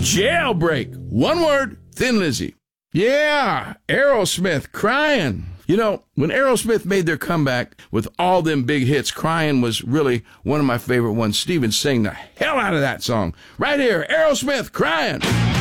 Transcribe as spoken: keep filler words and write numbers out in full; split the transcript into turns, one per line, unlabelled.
Jailbreak. One word, Thin Lizzy. Yeah, Aerosmith, Crying. You know, when Aerosmith made their comeback with all them big hits, Crying was really one of my favorite ones. Steven sang the hell out of that song. Right here, Aerosmith, Crying.